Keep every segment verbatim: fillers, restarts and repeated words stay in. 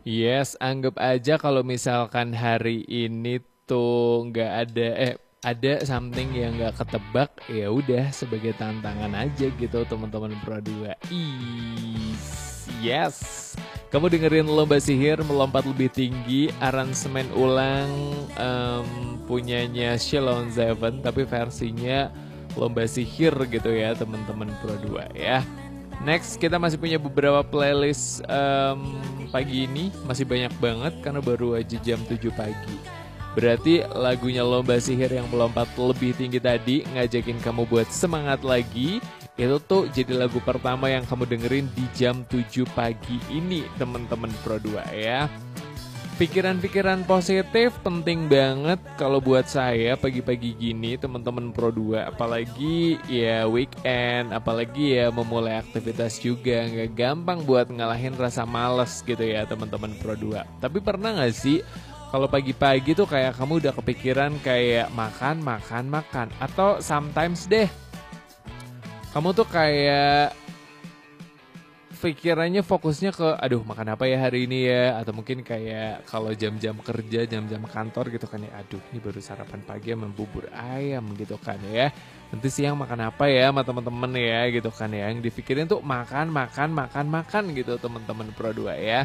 Yes, anggap aja kalau misalkan hari ini tuh nggak ada eh ada something yang nggak ketebak, ya udah sebagai tantangan aja gitu teman-teman Pro dua. Is, yes. Kamu dengerin Lomba Sihir Melompat Lebih Tinggi, aransemen ulang em, punyanya Sheila on Seven, tapi versinya Lomba Sihir gitu ya teman-teman Pro dua ya. Next, kita masih punya beberapa playlist em, pagi ini. Masih banyak banget karena baru aja jam tujuh pagi. Berarti lagunya Lomba Sihir yang melompat lebih tinggi tadi ngajakin kamu buat semangat lagi. Itu tuh jadi lagu pertama yang kamu dengerin di jam tujuh pagi ini, teman-teman Pro dua ya. Pikiran-pikiran positif penting banget kalau buat saya pagi-pagi gini teman-teman Pro dua. Apalagi ya weekend, apalagi ya memulai aktivitas juga. Nggak gampang buat ngalahin rasa males gitu ya teman-teman Pro dua. Tapi pernah nggak sih kalau pagi-pagi tuh kayak kamu udah kepikiran kayak makan, makan, makan. Atau sometimes deh kamu tuh kayak pikirannya fokusnya ke aduh makan apa ya hari ini ya, atau mungkin kayak kalau jam-jam kerja, jam-jam kantor gitu kan ya, aduh ini baru sarapan pagi sama bubur ayam gitu kan ya, nanti siang makan apa ya sama temen-temen ya gitu kan ya, yang dipikirin tuh makan makan makan makan gitu teman-teman Pro dua ya.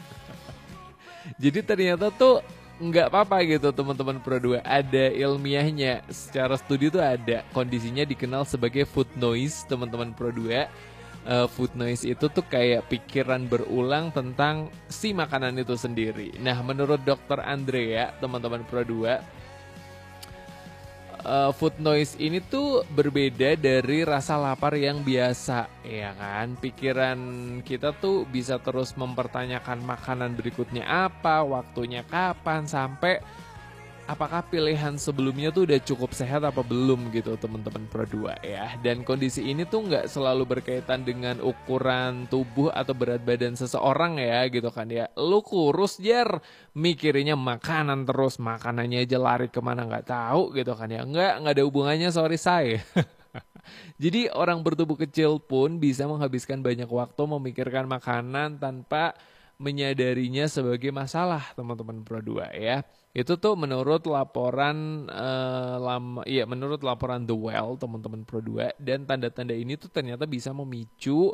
Jadi ternyata tuh nggak apa-apa gitu teman-teman Pro dua, ada ilmiahnya, secara studi tuh ada kondisinya dikenal sebagai food noise teman-teman Pro dua. Uh, food noise itu tuh kayak pikiran berulang tentang si makanan itu sendiri. Nah, menurut dokter Andrea, teman-teman Pro dua, uh, food noise ini tuh berbeda dari rasa lapar yang biasa, ya kan? Pikiran kita tuh bisa terus mempertanyakan makanan berikutnya apa, waktunya kapan, sampai apakah pilihan sebelumnya tuh udah cukup sehat apa belum gitu teman-teman Pro dua ya. Dan kondisi ini tuh nggak selalu berkaitan dengan ukuran tubuh atau berat badan seseorang ya gitu kan ya. Lu kurus jar, mikirinnya makanan terus, makanannya aja lari kemana nggak tahu gitu kan ya. Nggak, nggak ada hubungannya, sorry saya. Jadi orang bertubuh kecil pun bisa menghabiskan banyak waktu memikirkan makanan tanpa menyadarinya sebagai masalah teman-teman Pro dua ya. Itu tuh menurut laporan eh, lama, iya menurut laporan The Well teman-teman Pro dua, dan tanda-tanda ini tuh ternyata bisa memicu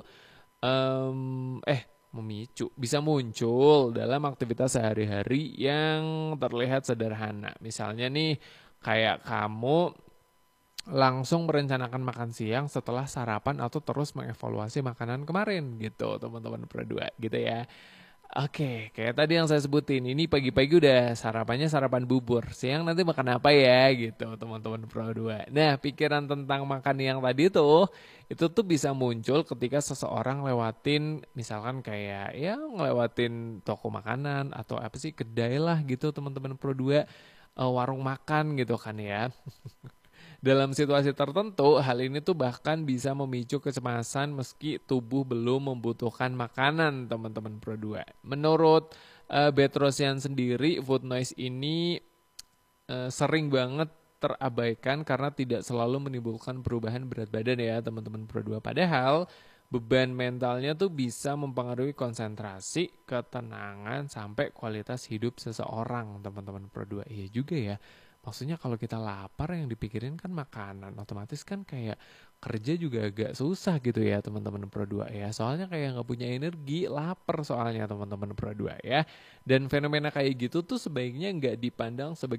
em, eh memicu bisa muncul dalam aktivitas sehari-hari yang terlihat sederhana. Misalnya nih kayak kamu langsung merencanakan makan siang setelah sarapan atau terus mengevaluasi makanan kemarin gitu teman-teman Pro dua gitu ya. Oke, kayak tadi yang saya sebutin, ini pagi-pagi udah sarapannya sarapan bubur. Siang nanti makan apa ya gitu, teman-teman Pro dua. Nah, pikiran tentang makan yang tadi tuh, itu tuh bisa muncul ketika seseorang lewatin, misalkan kayak ya ngelewatin toko makanan atau apa sih, kedai lah gitu, teman-teman Pro dua, eh, warung makan gitu kan ya. Dalam situasi tertentu, hal ini tuh bahkan bisa memicu kecemasan meski tubuh belum membutuhkan makanan, teman-teman Pro dua. Menurut uh, Bedrosian sendiri, food noise ini uh, sering banget terabaikan karena tidak selalu menimbulkan perubahan berat badan ya, teman-teman Pro dua. Padahal beban mentalnya tuh bisa mempengaruhi konsentrasi, ketenangan, sampai kualitas hidup seseorang, teman-teman Pro dua. Iya juga ya. Maksudnya kalau kita lapar yang dipikirin kan makanan, otomatis kan kayak kerja juga agak susah gitu ya teman-teman Pro dua ya. Soalnya kayak nggak punya energi, lapar soalnya teman-teman Pro dua ya. Dan fenomena kayak gitu tuh sebaiknya nggak dipandang sebagai